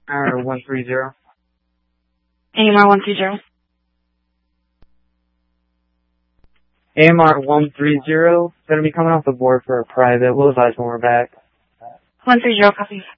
AMR 130. AMR 130. AMR 130, going to be coming off the board for a private. We'll advise when we're back. 130, copy.